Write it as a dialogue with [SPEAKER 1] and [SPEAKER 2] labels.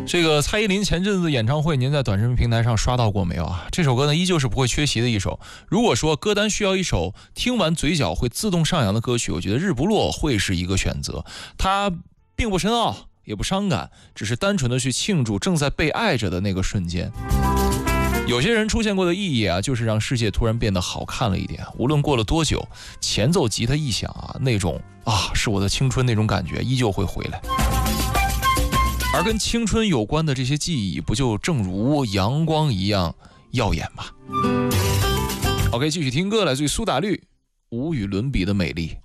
[SPEAKER 1] 这个蔡依林前阵子演唱会，您在短视频平台上刷到过没有啊？这首歌呢，依旧是不会缺席的一首。如果说歌单需要一首听完嘴角会自动上扬的歌曲，我觉得《日不落》会是一个选择。它并不深奥，也不伤感，只是单纯的去庆祝正在被爱着的那个瞬间。有些人出现过的意义啊，就是让世界突然变得好看了一点。无论过了多久，前奏吉他一响啊，那种是我的青春那种感觉依旧会回来。而跟青春有关的这些记忆，不就正如阳光一样耀眼吗？ OK， 继续听歌，来自于苏打绿，无与伦比的美丽。